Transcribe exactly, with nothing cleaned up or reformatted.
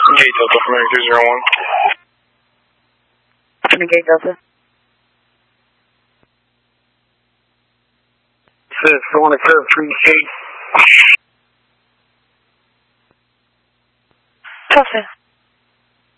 Gate Delta from two zero one. Gate Delta. Six, I want to clear three eight. Delta.